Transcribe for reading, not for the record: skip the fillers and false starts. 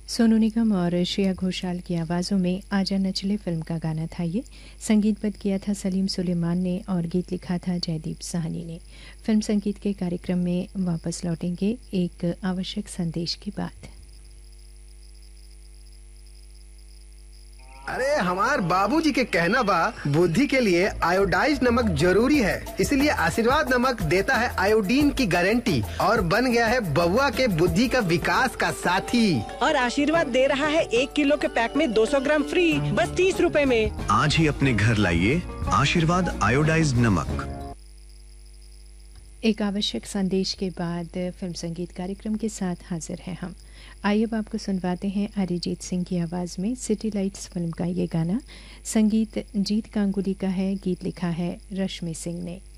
सोनू निगम और श्रेया घोषाल की आवाज़ों में आजा नचले फिल्म का गाना था ये। संगीतबद्ध किया था सलीम सुलेमान ने और गीत लिखा था जयदीप साहनी ने। फिल्म संगीत के कार्यक्रम में वापस लौटेंगे एक आवश्यक संदेश के बाद। अरे हमार बाबूजी के कहना बा बुद्धि के लिए आयोडाइज नमक जरूरी है, इसलिए आशीर्वाद नमक देता है आयोडीन की गारंटी और बन गया है बबुआ के बुद्धि का विकास का साथी। और आशीर्वाद दे रहा है 1 किलो के पैक में 200 ग्राम फ्री, बस 30 रुपए में। आज ही अपने घर लाइए आशीर्वाद आयोडाइज नमक। एक आवश्यक संदेश के बाद फिल्म संगीत कार्यक्रम के साथ हाजिर हैं हम। आइए अब आपको सुनवाते हैं अरिजीत सिंह की आवाज़ में सिटी लाइट्स फिल्म का ये गाना। संगीत जीत गांगुली का है, गीत लिखा है रश्मि सिंह ने।